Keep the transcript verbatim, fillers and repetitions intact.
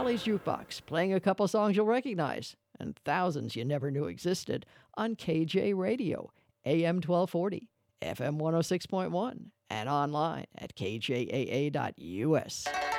Valley's Jukebox, playing a couple songs you'll recognize and thousands you never knew existed on K J Radio, A M twelve forty, F M one oh six point one, and online at K J A A dot U S.